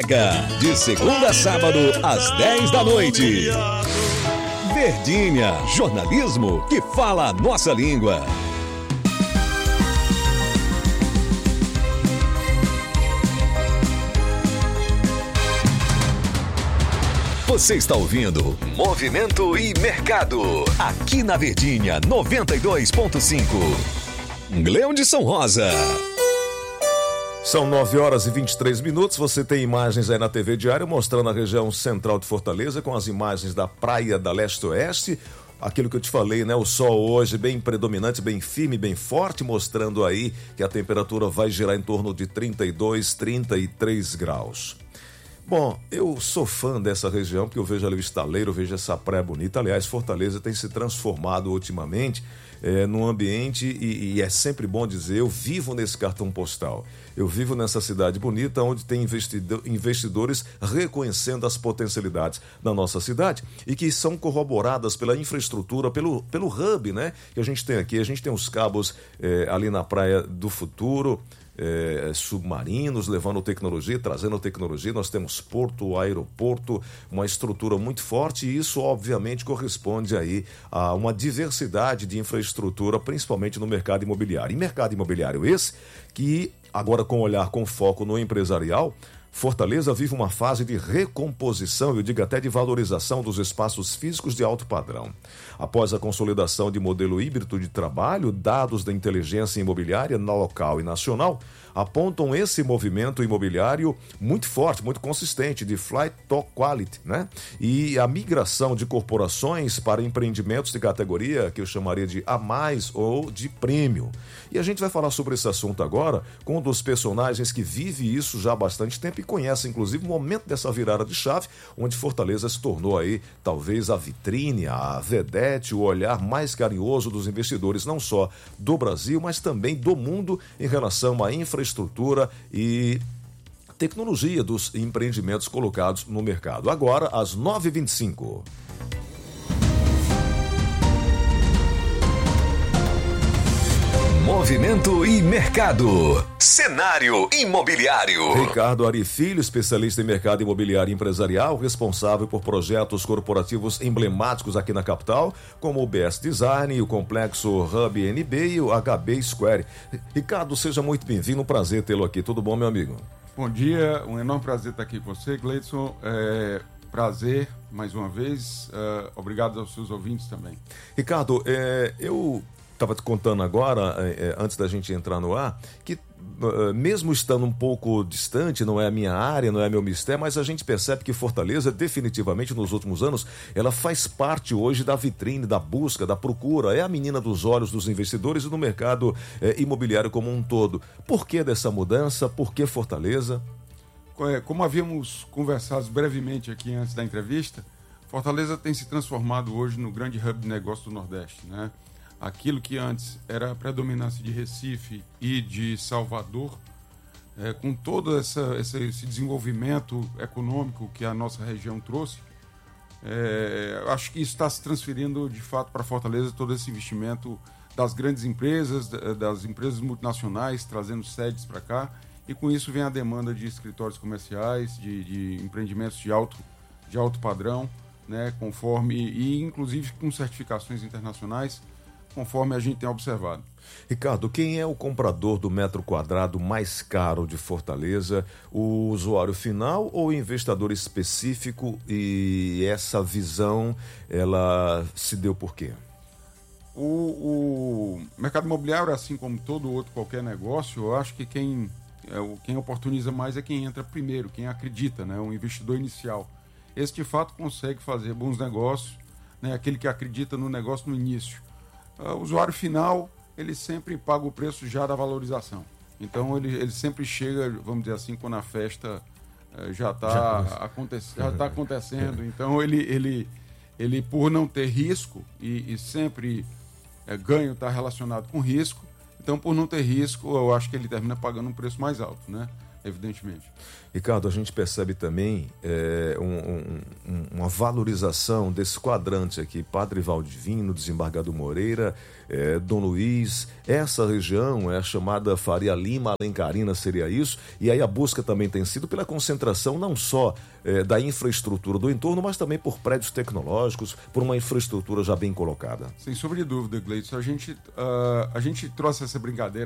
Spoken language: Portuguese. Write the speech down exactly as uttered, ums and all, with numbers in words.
Mega, de segunda a sábado, às dez da noite. Verdinha, jornalismo que fala a nossa língua. Você está ouvindo Movimento e Mercado, aqui na Verdinha noventa e dois ponto cinco. Leão de São Rosa. São nove horas e vinte e três minutos. Você tem imagens aí na T V Diário mostrando a região central de Fortaleza com as imagens da praia da leste-oeste. Aquilo que eu te falei, né? O sol hoje bem predominante, bem firme, bem forte, mostrando aí que a temperatura vai girar em torno de trinta e dois, trinta e três graus. Bom, eu sou fã dessa região porque eu vejo ali o estaleiro, eu vejo essa praia bonita. Aliás, Fortaleza tem se transformado ultimamente é, num ambiente e, e é sempre bom dizer, eu vivo nesse cartão postal. Eu vivo nessa cidade bonita onde tem investidor, investidores reconhecendo as potencialidades da nossa cidade e que são corroboradas pela infraestrutura, pelo, pelo hub, né? Que a gente tem aqui. A gente tem os cabos é, ali na Praia do Futuro, É, submarinos, levando tecnologia, trazendo tecnologia. Nós temos porto, aeroporto, uma estrutura muito forte e isso obviamente corresponde aí a uma diversidade de infraestrutura, principalmente no mercado imobiliário. E mercado imobiliário esse que agora com olhar com foco no empresarial, Fortaleza vive uma fase de recomposição, eu digo até de valorização dos espaços físicos de alto padrão. Após a consolidação de modelo híbrido de trabalho, dados da inteligência imobiliária na local e nacional apontam esse movimento imobiliário muito forte, muito consistente, de flight to quality, né? E a migração de corporações para empreendimentos de categoria que eu chamaria de A mais ou de prêmio. E a gente vai falar sobre esse assunto agora com um dos personagens que vive isso já há bastante tempo e conhece, inclusive, o momento dessa virada de chave, onde Fortaleza se tornou aí, talvez, a vitrine, a vedete, o olhar mais carinhoso dos investidores, não só do Brasil, mas também do mundo em relação à infraestrutura e tecnologia dos empreendimentos colocados no mercado. Agora, às nove e vinte e cinco. Movimento e Mercado. Cenário imobiliário. Ricardo Ari Filho, especialista em mercado imobiliário empresarial, responsável por projetos corporativos emblemáticos aqui na capital, como o B S Design, o Complexo Hub N B e o H B Square. Ricardo, seja muito bem-vindo, um prazer tê-lo aqui. Tudo bom, meu amigo? Bom dia, um enorme prazer estar aqui com você, Gleidson. É, prazer, mais uma vez. É, obrigado aos seus ouvintes também. Ricardo, é, eu... estava te contando agora, eh, antes da gente entrar no ar, que uh, mesmo estando um pouco distante, não é a minha área, não é meu mistério, mas a gente percebe que Fortaleza, definitivamente nos últimos anos, ela faz parte hoje da vitrine, da busca, da procura, é a menina dos olhos dos investidores e do mercado eh, imobiliário como um todo. Por que dessa mudança? Por que Fortaleza? Como havíamos conversado brevemente aqui antes da entrevista, Fortaleza tem se transformado hoje no grande hub de negócio do Nordeste, né? Aquilo que antes era a predominância de Recife e de Salvador, é, com todo essa, essa, esse desenvolvimento econômico que a nossa região trouxe, é, acho que isso está se transferindo de fato para Fortaleza, todo esse investimento das grandes empresas, das empresas multinacionais, trazendo sedes para cá, e com isso vem a demanda de escritórios comerciais, de, de empreendimentos de alto, de alto padrão, né, conforme, e inclusive com certificações internacionais, conforme a gente tem observado. Ricardo, quem é o comprador do metro quadrado mais caro de Fortaleza? O usuário final ou o investidor específico? E essa visão, ela se deu por quê? O, o mercado imobiliário, assim como todo outro qualquer negócio, eu acho que quem, é, quem oportuniza mais é quem entra primeiro, quem acredita, né? Um investidor inicial. Esse, de fato, consegue fazer bons negócios, né? Aquele que acredita no negócio no início. Uh, o usuário final, ele sempre paga o preço já da valorização. Então, ele, ele sempre chega, vamos dizer assim, quando a festa uh, já está aconte- tá acontecendo. Então, ele, ele, ele, por não ter risco, e, e sempre uh, ganho está relacionado com risco, então, por não ter risco, eu acho que ele termina pagando um preço mais alto, né? evidentemente. Ricardo, a gente percebe também é, um, um, uma valorização desse quadrante aqui, Padre Valdivino, Desembargador Moreira, é, Dom Luiz, essa região é a chamada Faria Lima, Alencarina seria isso, e aí a busca também tem sido pela concentração não só é, da infraestrutura do entorno, mas também por prédios tecnológicos, por uma infraestrutura já bem colocada. Sem sombra de dúvida, Gleidson, a gente, uh, a gente trouxe essa brincadeira